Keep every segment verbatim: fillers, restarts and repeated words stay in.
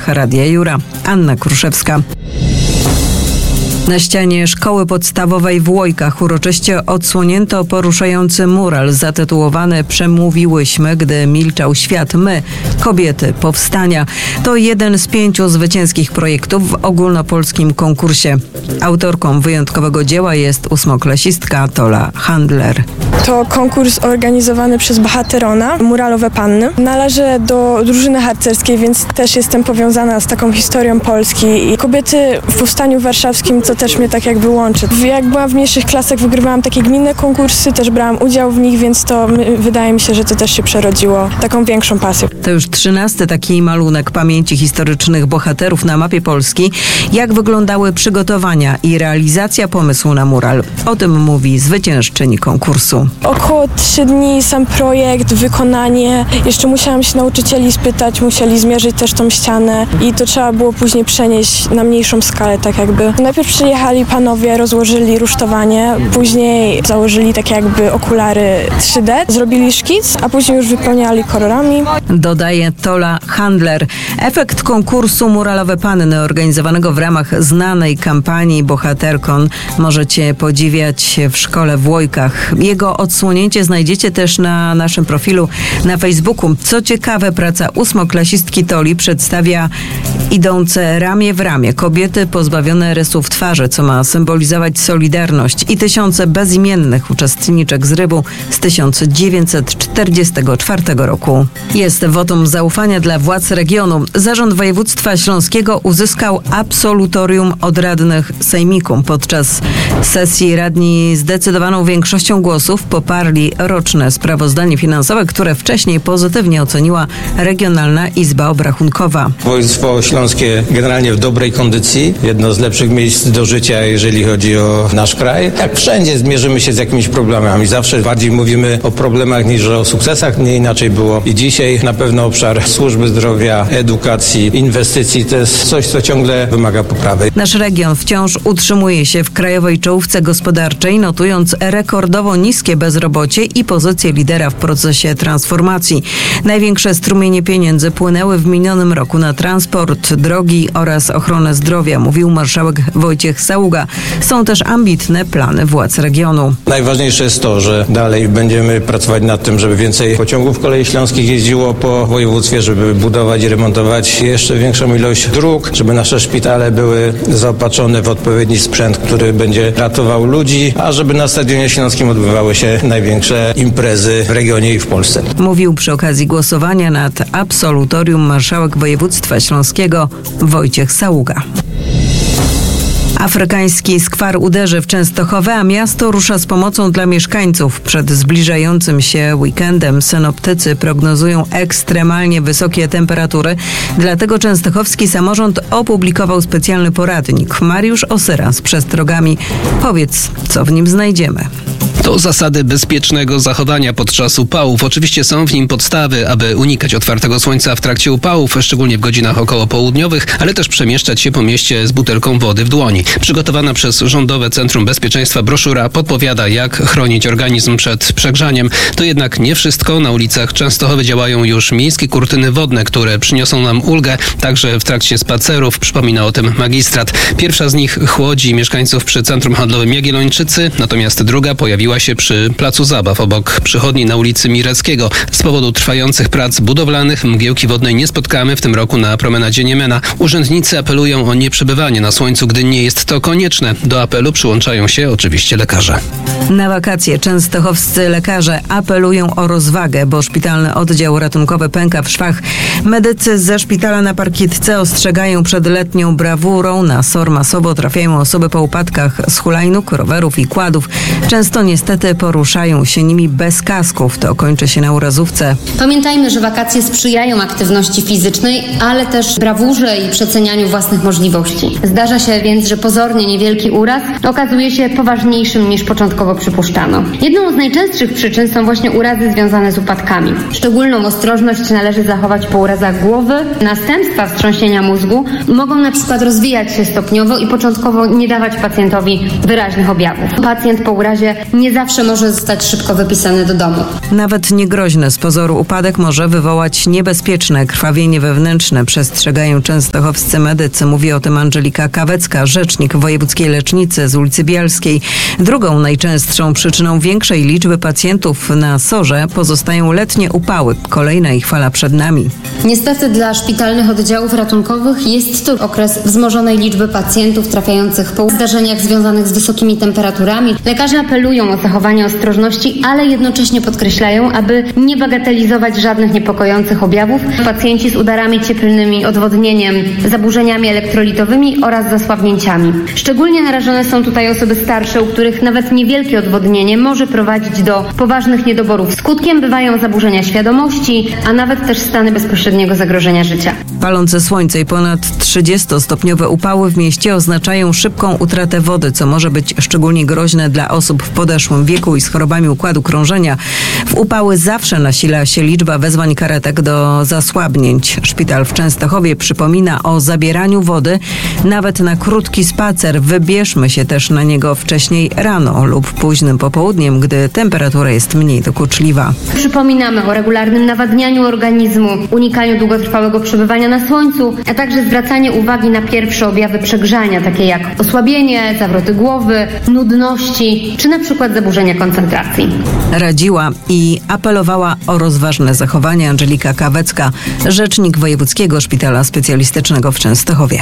studiach Radia Jura. Anna Kruszewska. Na ścianie szkoły podstawowej w Łojkach uroczyście odsłonięto poruszający mural zatytułowany „Przemówiłyśmy, gdy milczał świat. My, kobiety powstania”. To jeden z pięciu zwycięskich projektów w ogólnopolskim konkursie. Autorką wyjątkowego dzieła jest ósmoklasistka Tola Handler. To konkurs organizowany przez Bohaterona, Muralowe Panny. Należę do drużyny harcerskiej, więc też jestem powiązana z taką historią Polski. I kobiety w Powstaniu Warszawskim, co też mnie tak jakby łączy. Jak byłam w mniejszych klasach, wygrywałam takie gminne konkursy, też brałam udział w nich, więc to wydaje mi się, że to też się przerodziło taką większą pasją. To już trzynasty taki malunek pamięci historycznych bohaterów na mapie Polski. Jak wyglądały przygotowania i realizacja pomysłu na mural? O tym mówi zwyciężczyni konkursu. Około trzy dni sam projekt, wykonanie. Jeszcze musiałam się nauczycieli spytać, musieli zmierzyć też tą ścianę i to trzeba było później przenieść na mniejszą skalę, tak jakby. Najpierw przyjechali panowie, rozłożyli rusztowanie, później założyli tak jakby okulary trzy D, zrobili szkic, a później już wypełniali kolorami. Dodaje Tola Handler. Efekt konkursu Muralowe Panny organizowanego w ramach znanej kampanii Bohaterkon możecie podziwiać w szkole w Łojkach. Jego odsłonięcie znajdziecie też na naszym profilu na Facebooku. Co ciekawe, praca ósmoklasistki Toli przedstawia idące ramię w ramię kobiety pozbawione rysów twarzy, co ma symbolizować solidarność, i tysiące bezimiennych uczestniczek zrywu z tysiąc dziewięćset czterdziestego czwartego roku. Jest wotum zaufania dla władz regionu. Zarząd Województwa Śląskiego uzyskał absolutorium od radnych sejmiku. Podczas sesji radni zdecydowaną większością głosów poparli roczne sprawozdanie finansowe, które wcześniej pozytywnie oceniła Regionalna Izba Obrachunkowa. Województwo Śląskie generalnie w dobrej kondycji. Jedno z lepszych miejsc do życia, jeżeli chodzi o nasz kraj. Jak wszędzie zmierzymy się z jakimiś problemami. Zawsze bardziej mówimy o problemach niż o sukcesach. Nie inaczej było i dzisiaj. Na pewno obszar służby zdrowia, edukacji, inwestycji to jest coś, co ciągle wymaga poprawy. Nasz region wciąż utrzymuje się w krajowej czołówce gospodarczej, notując rekordowo niskie bezrobocie i pozycję lidera w procesie transformacji. Największe strumienie pieniędzy płynęły w minionym roku na transport, drogi oraz ochronę zdrowia, mówił marszałek Wojciech Saługa. Są też ambitne plany władz regionu. Najważniejsze jest to, że dalej będziemy pracować nad tym, żeby więcej pociągów kolei śląskich jeździło po województwie, żeby budować i remontować jeszcze większą ilość dróg, żeby nasze szpitale były zaopatrzone w odpowiedni sprzęt, który będzie ratował ludzi, a żeby na Stadionie Śląskim odbywały się największe imprezy w regionie i w Polsce. Mówił przy okazji głosowania nad absolutorium marszałek województwa śląskiego Wojciech Saługa. Afrykański skwar uderzy w Częstochowę, a miasto rusza z pomocą dla mieszkańców. Przed zbliżającym się weekendem synoptycy prognozują ekstremalnie wysokie temperatury, dlatego częstochowski samorząd opublikował specjalny poradnik. Mariusz Osyra z Przestrogami. Powiedz, co w nim znajdziemy. To zasady bezpiecznego zachowania podczas upałów. Oczywiście są w nim podstawy, aby unikać otwartego słońca w trakcie upałów, szczególnie w godzinach okołopołudniowych, ale też przemieszczać się po mieście z butelką wody w dłoni. Przygotowana przez Rządowe Centrum Bezpieczeństwa broszura podpowiada, jak chronić organizm przed przegrzaniem. To jednak nie wszystko. Na ulicach Częstochowy działają już miejskie kurtyny wodne, które przyniosą nam ulgę także w trakcie spacerów. Przypomina o tym magistrat. Pierwsza z nich chłodzi mieszkańców przy Centrum Handlowym Jagiellończycy, natomiast druga pojawiła się przy Placu Zabaw obok przychodni na ulicy Mireckiego. Z powodu trwających prac budowlanych mgiełki wodnej nie spotkamy w tym roku na promenadzie Niemena. Urzędnicy apelują o nieprzebywanie na słońcu, gdy nie jest to konieczne. Do apelu przyłączają się oczywiście lekarze. Na wakacje częstochowscy lekarze apelują o rozwagę, bo szpitalny oddział ratunkowy pęka w szwach. Medycy ze szpitala na Parkitce ostrzegają przed letnią brawurą. Na SOR masowo trafiają osoby po upadkach z hulajnóg, rowerów i kładów. Często niestety poruszają się nimi bez kasków. To kończy się na urazówce. Pamiętajmy, że wakacje sprzyjają aktywności fizycznej, ale też brawurze i przecenianiu własnych możliwości. Zdarza się więc, że pozornie niewielki uraz okazuje się poważniejszym niż początkowo przypuszczano. Jedną z najczęstszych przyczyn są właśnie urazy związane z upadkami. Szczególną ostrożność należy zachować po urazach głowy. Następstwa wstrząsienia mózgu mogą na przykład rozwijać się stopniowo i początkowo nie dawać pacjentowi wyraźnych objawów. Pacjent po urazie nie nie zawsze może zostać szybko wypisany do domu. Nawet niegroźny z pozoru upadek może wywołać niebezpieczne krwawienie wewnętrzne, przestrzegają częstochowscy medycy. Mówi o tym Angelika Kawecka, rzecznik wojewódzkiej lecznicy z ulicy Bialskiej. Drugą najczęstszą przyczyną większej liczby pacjentów na sorze pozostają letnie upały. Kolejna ich fala przed nami. Niestety dla szpitalnych oddziałów ratunkowych jest to okres wzmożonej liczby pacjentów trafiających po zdarzeniach związanych z wysokimi temperaturami. Lekarze apelują o zachowanie ostrożności, ale jednocześnie podkreślają, aby nie bagatelizować żadnych niepokojących objawów. Pacjenci z udarami cieplnymi, odwodnieniem, zaburzeniami elektrolitowymi oraz zasłabnięciami. Szczególnie narażone są tutaj osoby starsze, u których nawet niewielkie odwodnienie może prowadzić do poważnych niedoborów. Skutkiem bywają zaburzenia świadomości, a nawet też stany bezpośredniego zagrożenia życia. Palące słońce i ponad trzydziestostopniowe upały w mieście oznaczają szybką utratę wody, co może być szczególnie groźne dla osób w podeszłym wieku i z chorobami układu krążenia. W upały zawsze nasila się liczba wezwań karetek do zasłabnięć. Szpital w Częstochowie przypomina o zabieraniu wody nawet na krótki spacer. Wybierzmy się też na niego wcześniej rano lub późnym popołudniem, gdy temperatura jest mniej dokuczliwa. Przypominamy o regularnym nawadnianiu organizmu, unikaniu długotrwałego przebywania na słońcu, a także zwracanie uwagi na pierwsze objawy przegrzania, takie jak osłabienie, zawroty głowy, nudności czy na przykład zaburzenia koncentracji. Radziła i apelowała o rozważne zachowanie Angelika Kawecka, rzecznik Wojewódzkiego Szpitala Specjalistycznego w Częstochowie.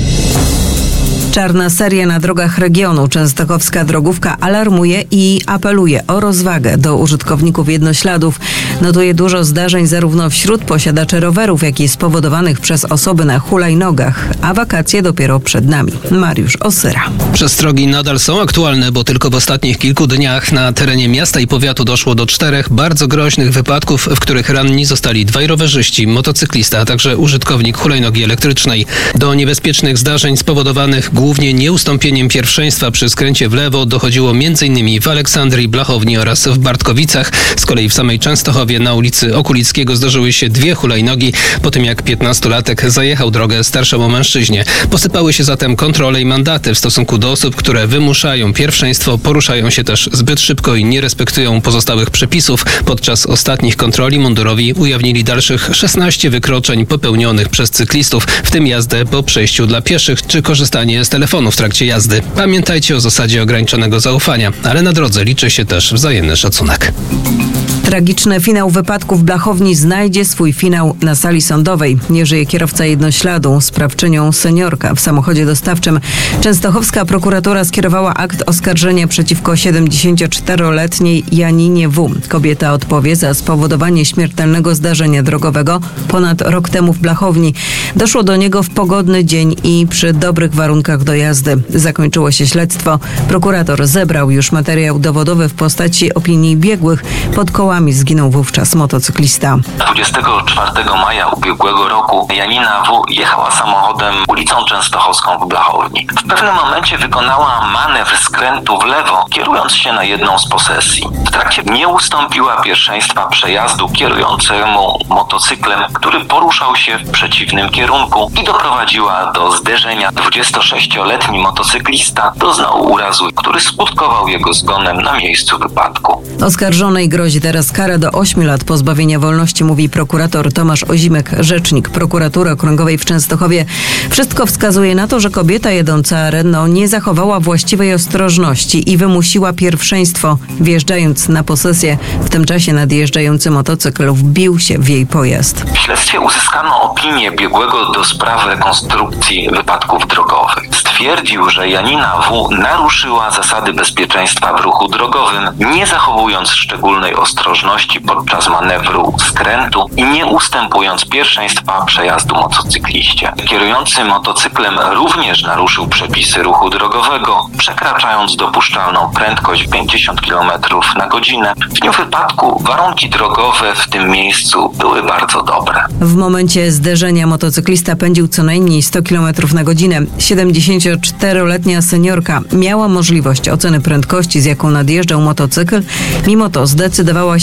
Czarna seria na drogach regionu. Częstochowska drogówka alarmuje i apeluje o rozwagę do użytkowników jednośladów. Notuje dużo zdarzeń zarówno wśród posiadaczy rowerów, jak i spowodowanych przez osoby na hulajnogach, a wakacje dopiero przed nami. Mariusz Osyra. Przestrogi nadal są aktualne, bo tylko w ostatnich kilku dniach na terenie miasta i powiatu doszło do czterech bardzo groźnych wypadków, w których ranni zostali dwaj rowerzyści, motocyklista, a także użytkownik hulajnogi elektrycznej. Do niebezpiecznych zdarzeń spowodowanych głównie nieustąpieniem pierwszeństwa przy skręcie w lewo dochodziło m.in. w Aleksandrii, Blachowni oraz w Bartkowicach. Z kolei w samej Częstochowie na ulicy Okulickiego zdarzyły się dwie hulajnogi po tym, jak piętnastolatek zajechał drogę starszemu mężczyźnie. Posypały się zatem kontrole i mandaty w stosunku do osób, które wymuszają pierwszeństwo, poruszają się też zbyt szybko i nie respektują pozostałych przepisów. Podczas ostatnich kontroli mundurowi ujawnili dalszych szesnaście wykroczeń popełnionych przez cyklistów, w tym jazdę po przejściu dla pieszych czy korzystanie z telefonu w trakcie jazdy. Pamiętajcie o zasadzie ograniczonego zaufania, ale na drodze liczy się też wzajemny szacunek. Tragiczny finał wypadku w Blachowni znajdzie swój finał na sali sądowej. Nie żyje kierowca jednośladu, sprawczynią seniorka w samochodzie dostawczym. Częstochowska prokuratura skierowała akt oskarżenia przeciwko siedemdziesięcioczteroletniej Janinie W. Kobieta odpowie za spowodowanie śmiertelnego zdarzenia drogowego ponad rok temu w Blachowni. Doszło do niego w pogodny dzień i przy dobrych warunkach do jazdy. Zakończyło się śledztwo. Prokurator zebrał już materiał dowodowy w postaci opinii biegłych. Pod kołami zginął wówczas motocyklista. dwudziestego czwartego maja ubiegłego roku Janina W. jechała samochodem ulicą Częstochowską w Blachowni. W pewnym momencie wykonała manewr skrętu w lewo, kierując się na jedną z posesji. W trakcie nie ustąpiła pierwszeństwa przejazdu kierującemu motocyklem, który poruszał się w przeciwnym kierunku i doprowadziła do zderzenia. dwudziestosześcioletni motocyklista doznał urazu, który skutkował jego zgonem na miejscu wypadku. Oskarżonej grozi teraz kara do ośmiu lat pozbawienia wolności, mówi prokurator Tomasz Ozimek, rzecznik prokuratury okręgowej w Częstochowie. Wszystko wskazuje na to, że kobieta jedąca Renault nie zachowała właściwej ostrożności i wymusiła pierwszeństwo, wjeżdżając na posesję. W tym czasie nadjeżdżający motocykl wbił się w jej pojazd. W śledztwie uzyskano opinię biegłego do spraw rekonstrukcji wypadków drogowych. Stwierdził, że Janina W. naruszyła zasady bezpieczeństwa w ruchu drogowym, nie zachowując szczególnej ostrożności podczas manewru skrętu i nie ustępując pierwszeństwa przejazdu motocykliście. Kierujący motocyklem również naruszył przepisy ruchu drogowego, przekraczając dopuszczalną prędkość pięćdziesiąt kilometrów na godzinę. W dniu wypadku warunki drogowe w tym miejscu były bardzo dobre. W momencie zderzenia motocyklista pędził co najmniej sto kilometrów na godzinę. siedemdziesięcioczteroletnia seniorka miała możliwość oceny prędkości, z jaką nadjeżdżał motocykl. Mimo to zdecydowała się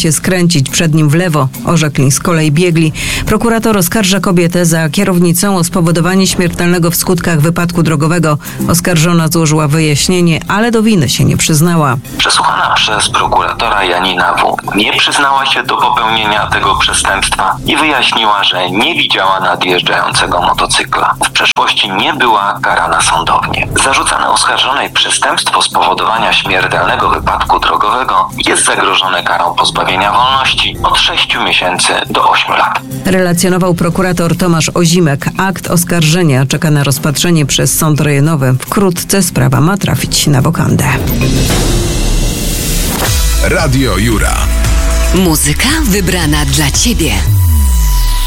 się skręcić przed nim w lewo, orzekli z kolei biegli. Prokurator oskarża kobietę za kierownicą o spowodowanie śmiertelnego w skutkach wypadku drogowego. Oskarżona złożyła wyjaśnienie, ale do winy się nie przyznała. Przesłuchana przez prokuratora Janina W. nie przyznała się do popełnienia tego przestępstwa i wyjaśniła, że nie widziała nadjeżdżającego motocykla. W przeszłości nie była karana sądownie. Zarzucane oskarżonej przestępstwo spowodowania śmiertelnego wypadku drogowego jest zagrożone karą pozbawienia wolności od sześciu miesięcy do ośmiu lat. Relacjonował prokurator Tomasz Ozimek. Akt oskarżenia czeka na rozpatrzenie przez sąd rejonowy. Wkrótce sprawa ma trafić na wokandę. Radio Jura. Muzyka wybrana dla Ciebie.